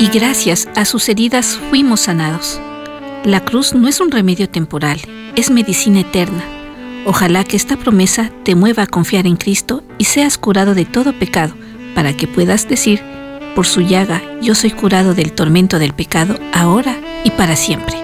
y gracias a sus heridas fuimos sanados. La cruz no es un remedio temporal, es medicina eterna. Ojalá que esta promesa te mueva a confiar en Cristo y seas curado de todo pecado, para que puedas decir: por su llaga yo soy curado del tormento del pecado, ahora y para siempre.